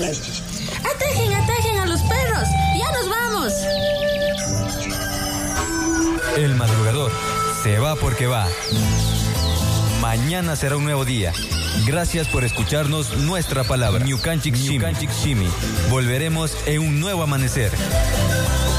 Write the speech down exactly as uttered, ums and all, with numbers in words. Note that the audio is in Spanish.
Atajen, atajen a los perros. Ya nos vamos. El madrugador se va porque va. Mañana será un nuevo día. Gracias por escucharnos nuestra palabra. Ñukanchik Shimi. Volveremos en un nuevo amanecer.